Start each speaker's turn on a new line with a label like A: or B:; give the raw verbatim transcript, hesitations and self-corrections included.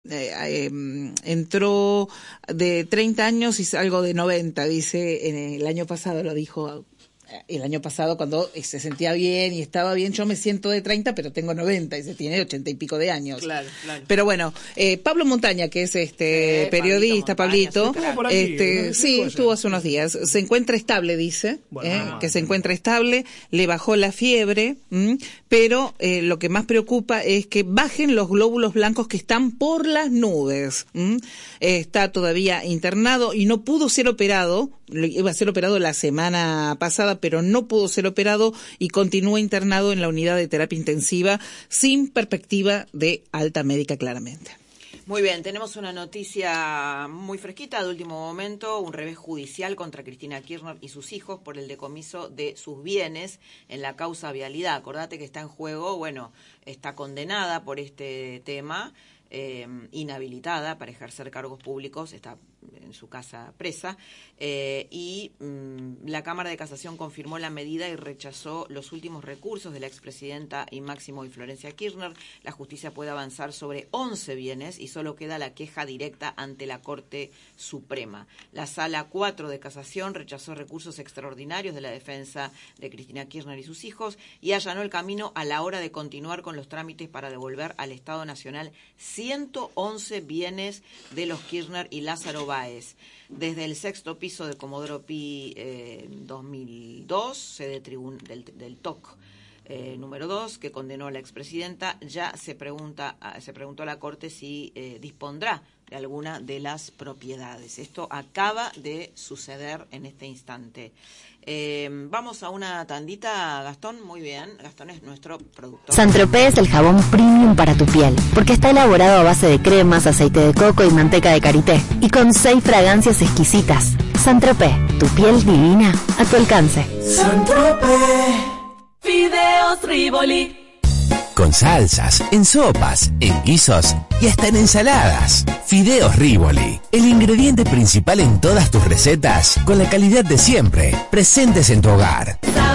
A: Eh, eh, entró de treinta años y algo de noventa, dice, en el año pasado lo dijo, el año pasado cuando se sentía bien y estaba bien. Yo me siento de treinta, pero tengo noventa y se tiene ochenta y pico de años.
B: Claro, claro.
A: Pero bueno, eh, Pablo Montaña, que es este
B: eh,
A: periodista, Pablito,
B: Pablito
C: aquí,
A: este,
C: ¿no?
A: sí, estuvo hace unos días, se encuentra estable, dice,
C: Bueno,
A: eh,
C: no,
A: que
C: no,
A: se
C: no.
A: encuentra estable, le bajó la fiebre, ¿m? pero eh, lo que más preocupa es que bajen los glóbulos blancos que están por las nubes. ¿m? Eh, está todavía internado y no pudo ser operado, iba a ser operado la semana pasada, pero no pudo ser operado y continúa internado en la unidad de terapia intensiva sin perspectiva de alta médica, claramente.
B: Muy bien, tenemos una noticia muy fresquita de último momento, un revés judicial contra Cristina Kirchner y sus hijos por el decomiso de sus bienes en la causa vialidad. Acordate que está en juego, bueno, está condenada por este tema, eh, inhabilitada para ejercer cargos públicos, está en su casa presa, eh, y mmm, la Cámara de Casación confirmó la medida y rechazó los últimos recursos de la expresidenta y Máximo y Florencia Kirchner. La justicia puede avanzar sobre once bienes y solo queda la queja directa ante la Corte Suprema. La Sala cuatro de Casación rechazó recursos extraordinarios de la defensa de Cristina Kirchner y sus hijos y allanó el camino a la hora de continuar con los trámites para devolver al Estado Nacional ciento once bienes de los Kirchner y Lázaro Báez. Desde el sexto piso de Comodoro Pi eh, dos mil dos, sede tribun- del, del T O C eh, número dos, que condenó a la expresidenta, ya se pregunta se preguntó a la Corte si eh, dispondrá de alguna de las propiedades. Esto acaba de suceder en este instante. Eh, vamos a una tandita, Gastón. Muy bien, Gastón es nuestro productor.
D: Saint-Tropez es el jabón premium para tu piel, porque está elaborado a base de cremas, aceite de coco y manteca de karité, y con seis fragancias exquisitas. Saint-Tropez, tu piel divina a tu alcance.
E: Saint-Tropez. Fideos Rivoli.
F: Con salsas, en sopas, en guisos y hasta en ensaladas. Fideos Rivoli, el ingrediente principal en todas tus recetas, con la calidad de siempre, presentes en tu hogar.